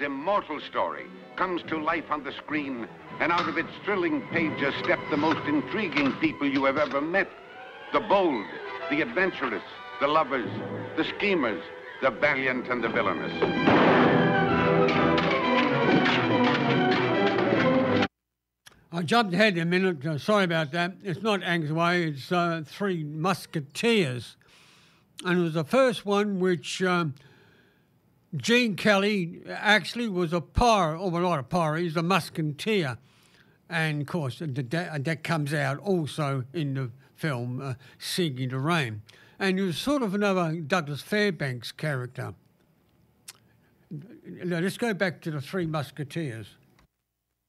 immortal story comes to life on the screen, and out of its thrilling pages step the most intriguing people you have ever met. The bold, the adventurous, the lovers, the schemers, the valiant and the villainous. I jumped ahead a minute, sorry about that. It's not Ang's Way, it's Three Musketeers. And it was the first one which Gene Kelly actually was a pirate, or well, not a pirate, he's a musketeer. And, of course, that comes out also in the film Singing the Rain. And he was sort of another Douglas Fairbanks character. Now, let's go back to the Three Musketeers.